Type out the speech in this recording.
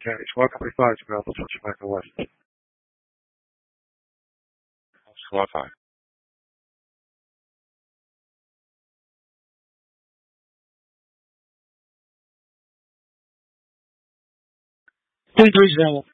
Okay, squawk 45 to Bravo, Jamaica West. Squawk 5. Three 3-0.